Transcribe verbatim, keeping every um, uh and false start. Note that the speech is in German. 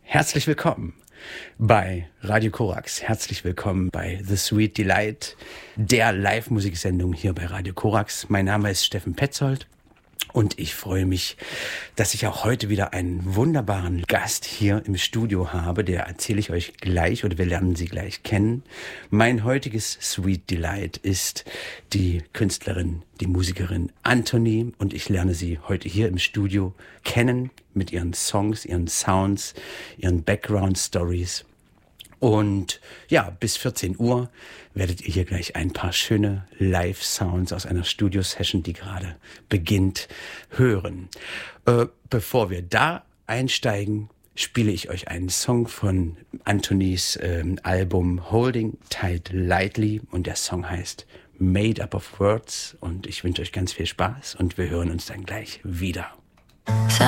Herzlich willkommen bei Radio Korax. Herzlich willkommen bei The Sweet Delight, der Live-Musiksendung hier bei Radio Korax. Mein Name ist Steffen Petzold und ich freue mich, dass ich auch heute wieder einen wunderbaren Gast hier im Studio habe. Der erzähle ich euch gleich oder wir lernen sie gleich kennen. Mein heutiges Sweet Delight ist die Künstlerin, die Musikerin Anthony und ich lerne sie heute hier im Studio kennen mit ihren Songs, ihren Sounds, ihren Background-Stories. Und ja, bis vierzehn Uhr werdet ihr hier gleich ein paar schöne Live-Sounds aus einer Studio-Session, die gerade beginnt, hören. Äh, bevor wir da einsteigen, spiele ich euch einen Song von Anthonys äh, Album Holding Tight Lightly und der Song heißt Made Up of Words und ich wünsche euch ganz viel Spaß und wir hören uns dann gleich wieder.